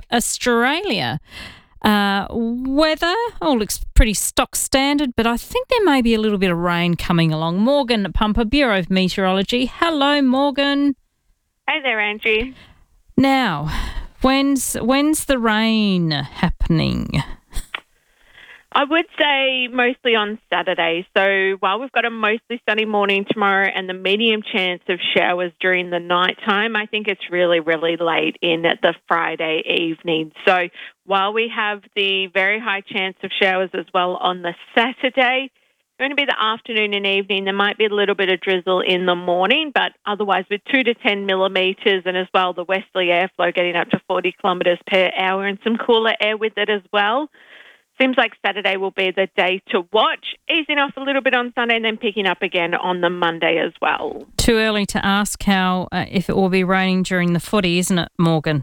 Australia. Weather looks pretty stock standard, but I think there may be a little bit of rain coming along. Morgan Pumper, Bureau of Meteorology. Hello, Morgan. Hey there, Angie. Now, when's the rain happening? I would say mostly on Saturday. So while we've got a mostly sunny morning tomorrow and the medium chance of showers during the night time, I think it's really, really late in the Friday evening. So while we have the very high chance of showers as well on the Saturday, it's going to be the afternoon and evening. There might be a little bit of drizzle in the morning, but otherwise with 2 to 10 millimetres and as well the westerly airflow getting up to 40 kilometres per hour and some cooler air with it as well. Seems like Saturday will be the day to watch, easing off a little bit on Sunday and then picking up again on the Monday as well. Too early to ask how if it will be raining during the footy, isn't it, Morgan?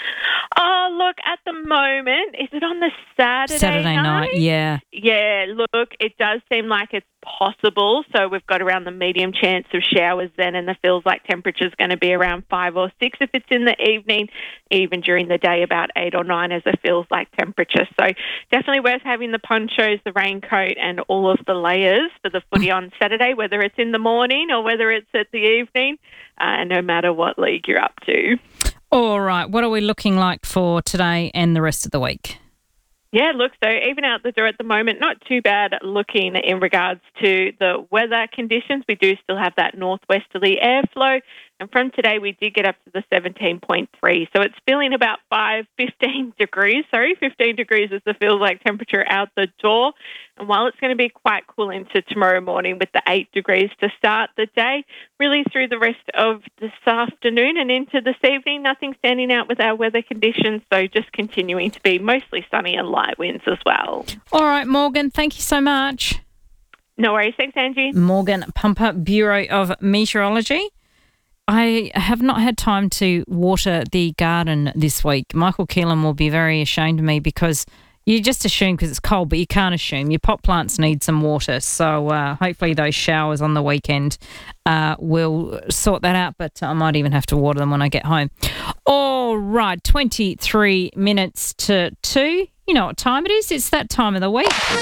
Oh, look, at the moment, is it on the Saturday night? Yeah. Yeah, look, it does seem like it's possible. So we've got around the medium chance of showers then, and the feels like temperature's going to be around 5 or 6 if it's in the evening, even during the day about 8 or 9 as it feels like temperature. So definitely worth having the ponchos, the raincoat and all of the layers for the footy on Saturday, whether it's in the morning or whether it's at the evening, no matter what league you're up to. All right, what are we looking like for today and the rest of the week? Yeah, look, so even out the door at the moment, not too bad looking in regards to the weather conditions. We do still have that northwesterly airflow. And from today, we did get up to the 17.3. So it's feeling about 15 degrees. 15 degrees is the feels like temperature out the door. And while it's going to be quite cool into tomorrow morning with the 8 degrees to start the day, really through the rest of this afternoon and into this evening, nothing standing out with our weather conditions. So just continuing to be mostly sunny and light winds as well. All right, Morgan, thank you so much. No worries. Thanks, Angie. Morgan Pumper, Bureau of Meteorology. I have not had time to water the garden this week. Michael Keelan will be very ashamed of me because you just assume because it's cold, but you can't assume. Your pot plants need some water. So hopefully those showers on the weekend will sort that out, but I might even have to water them when I get home. All right, 23 minutes to 2. You know what time it is. It's that time of the week.